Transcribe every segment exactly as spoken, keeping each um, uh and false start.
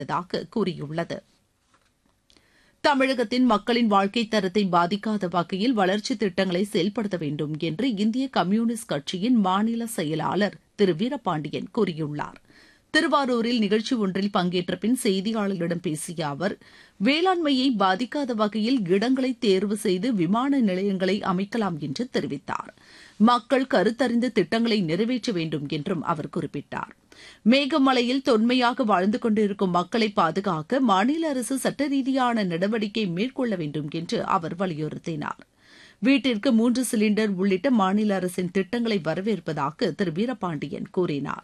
உள்ளதாக கூறியுள்ளது. தமிழகத்தின் மக்களின் வாழ்க்கை தரத்தை பாதிக்காத வகையில் வளர்ச்சித் திட்டங்களை செயல்படுத்த வேண்டும் என்று இந்திய கம்யூனிஸ்ட் கட்சியின் மாநில செயலாளர் திரு வீரபாண்டியன் கூறியுள்ளார். திருவாரூரில் நிகழ்ச்சி ஒன்றில் பங்கேற்ற பின் செய்தியாளர்களிடம் பேசிய அவர், வேளாண்மையை பாதிக்காத வகையில் இடங்களை தேர்வு செய்து விமான நிலையங்களை அமைக்கலாம் என்று தெரிவித்தார். மக்கள் கருத்தறிந்து திட்டங்களை நிறைவேற்ற வேண்டும் என்றும் அவர் குறிப்பிட்டார். மேகமலையில் தொன்மையாக வாழ்ந்து கொண்டிருக்கும் மக்களை பாதுகாக்க மாநில அரசு சட்ட ரீதியான நடவடிக்கை மேற்கொள்ள வேண்டும் என்று அவர் வலியுறுத்தினார். வீட்டிற்கு மூன்று சிலிண்டர் உள்ளிட்ட மாநில அரசின் திட்டங்களை வரவேற்பதாக திரு வீரபாண்டியன் கூறினார்.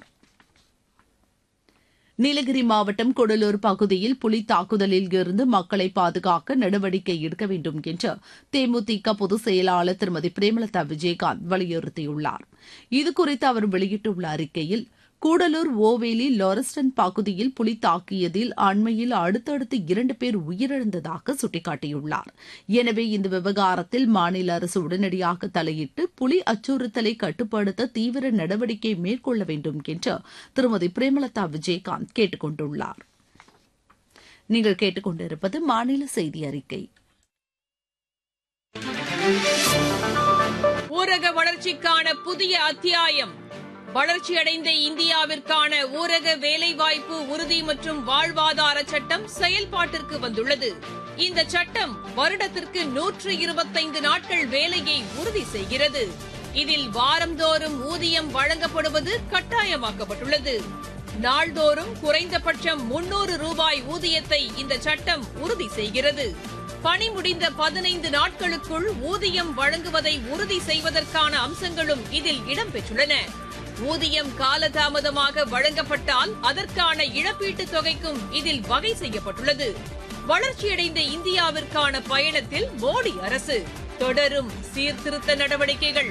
நீலகிரி மாவட்டம் கூடலூர் பகுதியில் புலி தாக்குதலில் இருந்து மக்களை பாதுகாக்க நடவடிக்கை எடுக்க வேண்டும் என்று தேமுதிக பொதுச் செயலாளர் திருமதி பிரேமலதா விஜயகாந்த் வலியுறுத்தியுள்ளார். இதுகுறித்து அவர் வெளியிட்டுள்ள அறிக்கையில், கூடலூர் ஓவேலி லாரஸ்டன் பகுதியில் புலி தாக்கியதில் அண்மையில் அடுத்தடுத்து இரண்டு பேர் உயிரிழந்ததாக சுட்டிக்காட்டியுள்ளார். எனவே இந்த விவகாரத்தில் மாநில அரசு உடனடியாக தலையிட்டு புலி அச்சுறுத்தலை கட்டுப்படுத்த தீவிர நடவடிக்கை மேற்கொள்ள வேண்டும் என்று திருமதி பிரேமலதா விஜயகாந்த் கேட்டுக் கொண்டுள்ளார். நீங்கள் கேட்டுக்கொண்டிருப்பது மாநில செய்தி அறிக்கை. ஊரக வளர்ச்சிக்கான புதிய அத்தியாயம். வளர்ச்சியடைந்த இந்தியாவிற்கான ஊரக வேலைவாய்ப்பு உறுதி மற்றும் வாழ்வாதார சட்டம் செயல்பாட்டிற்கு வந்துள்ளது. இந்த சட்டம் வருடத்திற்கு நூற்று இருபத்தைந்து நாட்கள் வேலையை உறுதி செய்கிறது. இதில் வாரந்தோறும் ஊதியம் வழங்கப்படுவது கட்டாயமாக்கப்பட்டுள்ளது. நாள்தோறும் குறைந்தபட்சம் முன்னூறு ரூபாய் ஊதியத்தை இந்த சட்டம் உறுதி செய்கிறது. பணி முடிந்த பதினைந்து நாட்களுக்குள் ஊதியம் வழங்குவதை உறுதி செய்வதற்கான அம்சங்களும் இதில் இடம்பெற்றுள்ளன. ஊதியம் காலதாமதமாக வழங்கப்பட்டால் அதற்கான இழப்பீட்டுத் தொகைக்கும் இதில் வகை செய்யப்பட்டுள்ளது. வளர்ச்சியடைந்த இந்தியாவிற்கான பயணத்தில் மோடி அரசு தொடரும் சீர்திருத்த நடவடிக்கைகள்.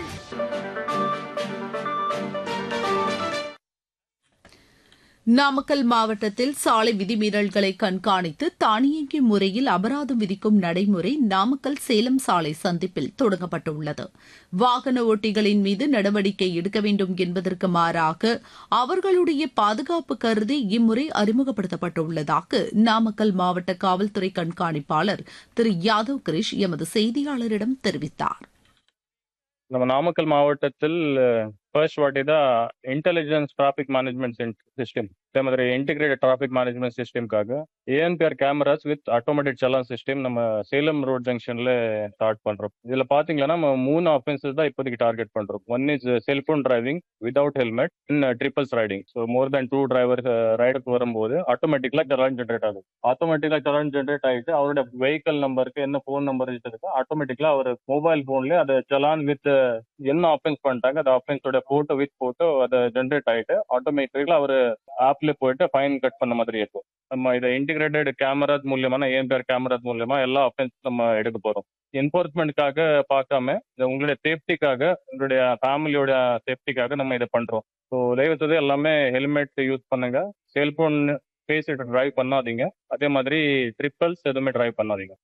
நாமக்கல் மாவட்டத்தில் சாலை விதிமீறல்களை கண்காணித்து தானியங்கி முறையில் அபராதம் விதிக்கும் நடைமுறை நாமக்கல் சேலம் சாலை சந்திப்பில் தொடங்கப்பட்டுள்ளது. வாகன ஓட்டிகளின் மீது நடவடிக்கை எடுக்க வேண்டும் என்பதற்கு மாறாக அவர்களுடைய பாதுகாப்பு கருதி இம்முறை அறிமுகப்படுத்தப்பட்டுள்ளதாக நாமக்கல் மாவட்ட காவல்துறை கண்காணிப்பாளர் திரு யாதவ் கிரிஷ் எமது செய்தியாளரிடம் தெரிவித்தார். நம்ம நாமக்கல் மாவட்டத்தில் ஃபர்ஸ்ட் வாட்டி தான் இன்டெலிஜென்ஸ் டிராஃபிக் மேனேஜ்மெண்ட் சிஸ்டம், அதே மாதிரி integrated traffic management சிஸ்டம்காக ANPR cameras with automatic challan system நம்ம சேலம் ரோட் ஜங்ஷன்ல ஸ்டார்ட் பண்றோம். இதுல பாத்தீங்கன்னா நம்ம மூணு ஆஃபென்சஸ் தான் இப்போதைக்கு டார்கெட் பண்றோம். One is cellphone driving without helmet, in triples riding. So more than two driver ரைடுக்கு வரும்போது ஆட்டோமேட்டிக்கலா சலான் ஜென்ரேட் ஆகும். ஆட்டோமேட்டிக்கலா சலான் ஜென்ரேட் ஆகிட்டு அவரோட வெஹிக்கல் நம்பருக்கு என்ன போன் நம்பர் இருக்கோ ஆட்டோமேட்டிக்கலா அவர் மொபைல் போன்ல அதை சலான் வித் என்ன ஆஃபென்ஸ் பண்ணிட்டாங்க அந்த ஆஃபென்ஸோட போட்டோ வித் போட்டோ அதை ஜென்ரேட் ஆகிட்டு ஆட்டோமேட்டிக்கலா அவர் ஆப்ல போயிட்டு ஃபைன் கட் பண்ண மாதிரி இருக்கும். நம்ம இதை இன்டிகிரேட்டட் கேமராஸ் மூலியமான ஏஎன்பிஆர் கேமராஸ் மூலியமா எல்லா ஆஃபென்ஸ் நம்ம எடுக்க போறோம். என்போர்ஸ்மெண்ட்காக பார்க்காம உங்களுடைய சேஃப்டிக்காக, உங்களுடைய ஃபேமிலியோட சேஃப்டிக்காக நம்ம இதை பண்றோம். ஸோ தயவுசெய்து எல்லாமே ஹெல்மெட் யூஸ் பண்ணுங்க, செல்போன் பேசிட்டு டிரைவ் பண்ணாதீங்க, அதே மாதிரி ட்ரிப்பிள்ஸ் எதுவுமே டிரைவ் பண்ணாதீங்க.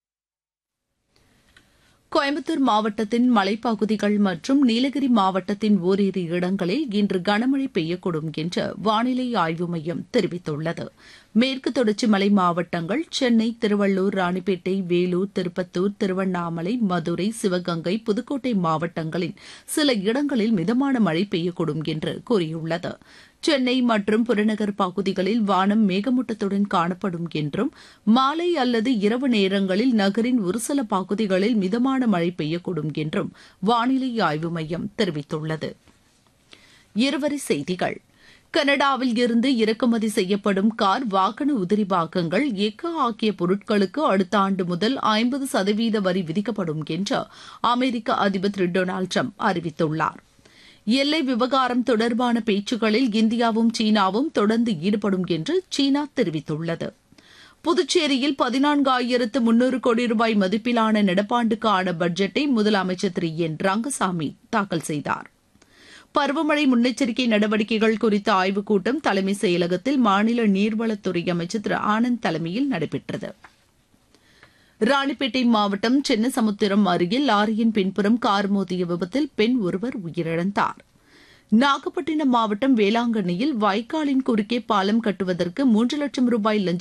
கோயம்புத்தூர் மாவட்டத்தின் மலைப்பகுதிகள் மற்றும் நீலகிரி மாவட்டத்தின் ஓரிரு இடங்களில் இன்று கனமழை பெய்யக்கூடும் என்று வானிலை ஆய்வு மையம் தெரிவித்துள்ளது. மேற்கு தொடர்ச்சி மலை மாவட்டங்கள் சென்னை, திருவள்ளூர், ராணிப்பேட்டை, வேலூர், திருப்பத்தூர், திருவண்ணாமலை, மதுரை, சிவகங்கை, புதுக்கோட்டை மாவட்டங்களின் சில இடங்களில் மிதமான மழை பெய்யக்கூடும் என்று கூறியுள்ளது. சென்னை மற்றும் புறநகர் பகுதிகளில் வானம் மேகமூட்டத்துடன் காணப்படும் என்றும் மாலை அல்லது இரவு நேரங்களில் நகரின் ஒரு சில பகுதிகளில் மிதமான மழை பெய்யக்கூடும் என்றும் வானிலை ஆய்வு மையம் தெரிவித்துள்ளது. இருவரி செய்திகள். கனடாவில் இருந்து இறக்குமதி செய்யப்படும் கார், வாகன உதிரி பாகங்கள், எஃகு ஆகிய பொருட்களுக்கு அடுத்த ஆண்டு முதல் ஐம்பது சதவீத வரி விதிக்கப்படும் என்று அமெரிக்க அதிபர் திரு டொனால்டு டிரம்ப் அறிவித்துள்ளார். எல்லை விவகாரம் தொடர்பான பேச்சுக்களில் இந்தியாவும் சீனாவும் தொடர்ந்து ஈடுபடும் என்று சீனா தெரிவித்துள்ளது. புதுச்சேரியில் பதினான்காயிரத்து முன்னூறு கோடி ரூபாய் மதிப்பிலான நடப்பாண்டுக்கான பட்ஜெட்டை முதலமைச்சர் திரு என் ரங்கசாமி தாக்கல் செய்தார். பருவமழை முன்னெச்சரிக்கை நடவடிக்கைகள் குறித்த ஆய்வுக் கூட்டம் தலைமைச் செயலகத்தில் மாநில நீர்வளத்துறை அமைச்சர் திரு ஆனந்த் தலைமையில் நடைபெற்றது. ராணிப்பேட்டை மாவட்டம் சின்னசமுத்திரம் அருகே லாரியின் பின்புறம் கார் மோதிய விபத்தில் பெண் ஒருவர் உயிரிழந்தார். நாகப்பட்டினம் மாவட்டம் வேளாங்கண்ணியில் வாய்க்காலின் குறுக்கே பாலம் கட்டுவதற்கு மூன்று லட்சம் ரூபாய் லஞ்ச